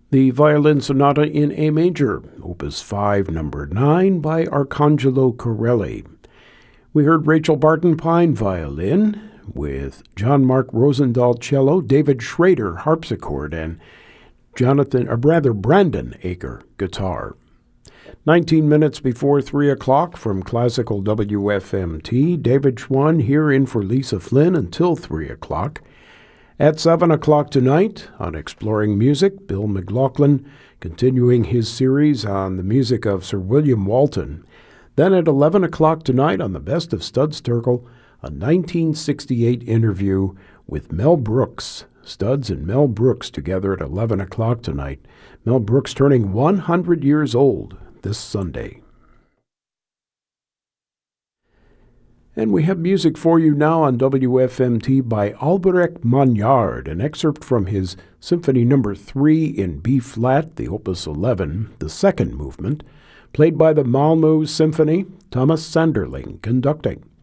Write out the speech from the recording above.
The Violin Sonata in A Major, Opus 5, Number 9 by Arcangelo Corelli. We heard Rachel Barton Pine violin with John Mark Rosendahl cello, David Schrader harpsichord, and Brandon Aker guitar. 19 minutes before 3 o'clock from Classical WFMT, David Schwann here in for Lisa Flynn until 3 o'clock. At 7 o'clock tonight on Exploring Music, Bill McLaughlin continuing his series on the music of Sir William Walton. Then at 11 o'clock tonight on the Best of Studs Terkel, a 1968 interview with Mel Brooks. Studs and Mel Brooks together at 11 o'clock tonight. Mel Brooks turning 100 years old this Sunday. And we have music for you now on WFMT by Albrecht Magnard, an excerpt from his Symphony No. 3 in B-flat, the Opus 11, the second movement, played by the Malmö Symphony, Thomas Sanderling conducting.